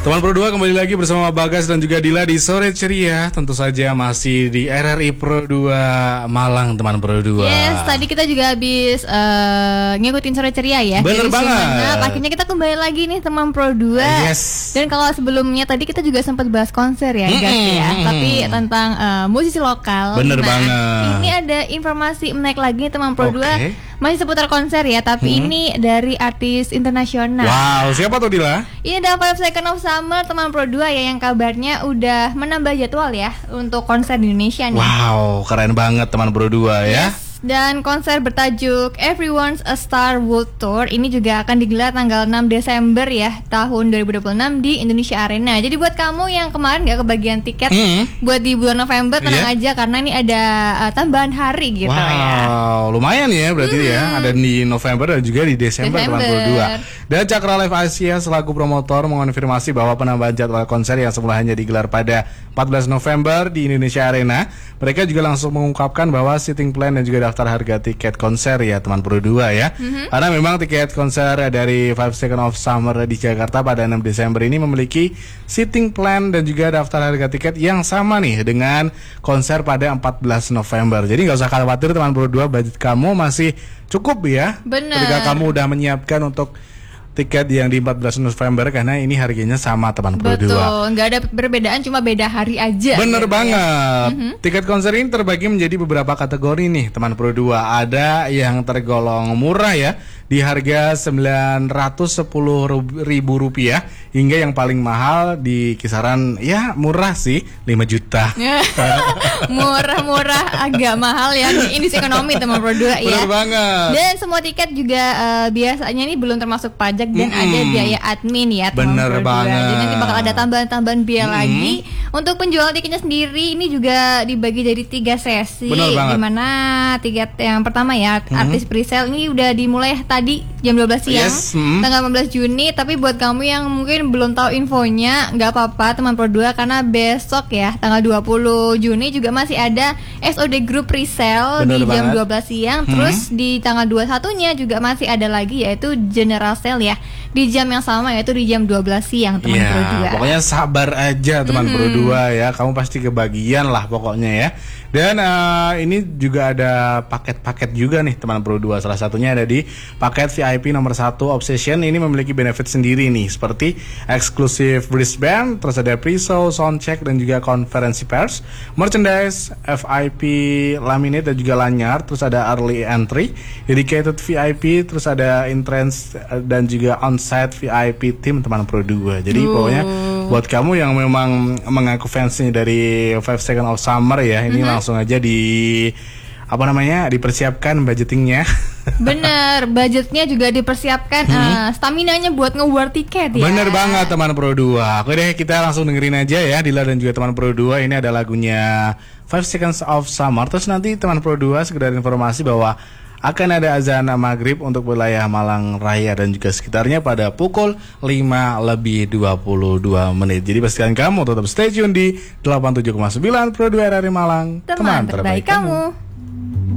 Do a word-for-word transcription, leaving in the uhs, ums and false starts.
Teman Pro dua kembali lagi bersama Bagas dan juga Dila di Sore Ceria. Tentu saja masih di R R I Pro dua Malang, teman Pro dua. Yes, tadi kita juga habis uh, ngikutin Sore Ceria ya. Bener banget. Nah, akhirnya kita kembali lagi nih teman Pro dua. Yes. Dan kalau sebelumnya tadi kita juga sempat bahas konser ya, guys Mm-mm. ya. Tapi tentang uh, musisi lokal. Bener nah, banget. Ini ada informasi menarik lagi teman Pro dua. Oke. Masih seputar konser ya, tapi Hmm. ini dari artis internasional. Wow, siapa tuh Dila? Ini ada Five Seconds of Summer teman Pro dua ya, yang kabarnya udah menambah jadwal ya untuk konser di Indonesia nih. Wow, keren banget teman Pro dua ya. Yes. Dan konser bertajuk Everyone's a Star World Tour ini juga akan digelar tanggal enam Desember ya, tahun dua ribu dua puluh enam di Indonesia Arena. Jadi buat kamu yang kemarin gak kebagian tiket Mm. buat di bulan November, tenang Yeah. aja karena ini ada uh, tambahan hari gitu Wow, ya. lumayan ya berarti Hmm. ya. Ada di November dan juga di Desember, teman Pro Desember. dua. Dan Cakra Live Asia selaku promotor mengonfirmasi bahwa penambahan jadwal konser yang semula hanya digelar pada empat belas November di Indonesia Arena, mereka juga langsung mengungkapkan bahwa seating plan dan juga daftar harga tiket konser ya teman Pro dua ya. Mm-hmm. Karena memang tiket konser dari Five Seconds of Summer di Jakarta pada enam Desember ini memiliki seating plan dan juga daftar harga tiket yang sama nih dengan konser pada empat belas November. Jadi nggak usah khawatir teman Pro dua, budget kamu masih cukup ya. Bener. Ketika kamu udah menyiapkan untuk tiket yang di empat belas November, karena ini harganya sama teman Pro dua. Betul, nggak ada perbedaan, cuma beda hari aja. Bener gitu ya. banget. Tiket konser ini terbagi menjadi beberapa kategori nih teman Pro dua. Ada yang tergolong murah ya, di harga sembilan ratus sepuluh ribu rupiah, hingga yang paling mahal di kisaran ya murah sih lima juta. Murah-murah agak mahal ya. Ini ekonomi teman Pro dua ya. Bener banget. Dan semua tiket juga uh, biasanya ini belum termasuk pajak dan Mm-mm. ada biaya admin ya teman Bener Pro dua. banget. Jadi nanti bakal ada tambahan-tambahan biaya Mm-mm. lagi. Untuk penjualan tiketnya sendiri ini juga dibagi jadi tiga sesi. Bener banget. Dimana tiket yang pertama ya, artis presale ini udah dimulai tadi jam dua belas siang, Yes, mm. tanggal lima belas Juni. Tapi buat kamu yang mungkin belum tahu infonya, nggak apa-apa teman Pro dua, karena besok ya tanggal dua puluh Juni juga masih ada S O D Group presale Bener di jam banget. dua belas siang. Terus di tanggal dua puluh satunya juga masih ada lagi, yaitu General Sale ya, di jam yang sama, yaitu di jam dua belas siang teman Ya, Pro dua. pokoknya sabar aja teman Pro dua ya. Kamu pasti kebagian lah pokoknya ya. Dan uh, ini juga ada paket-paket juga nih teman Pro dua. Salah satunya ada di paket V I P nomor satu Obsession. Ini memiliki benefit sendiri nih, seperti eksklusif wristband, terus ada pre-show, soundcheck, dan juga konferensi pers, merchandise, F I P laminate dan juga lanyar, terus ada early entry, dedicated V I P, terus ada entrance dan juga on-site V I P tim teman Pro dua. Jadi Uh. pokoknya buat kamu yang memang mengaku fansnya dari Five Seconds of Summer ya, ini Mm-hmm. langsung aja di apa namanya dipersiapkan budgetingnya. Bener, budgetnya juga dipersiapkan, uh, staminanya buat nge-war tiket ya. Bener banget teman Pro dua. Oke deh, kita langsung dengerin aja ya Dila dan juga teman Pro dua. Ini ada lagunya Five Seconds of Summer. Terus nanti teman Pro dua sekedar informasi bahwa akan ada azan maghrib untuk wilayah Malang Raya dan juga sekitarnya pada pukul lima lebih dua puluh dua menit. Jadi pastikan kamu tetap stay tune di delapan puluh tujuh koma sembilan Pro dua R R I Malang, Teman terbaik kamu.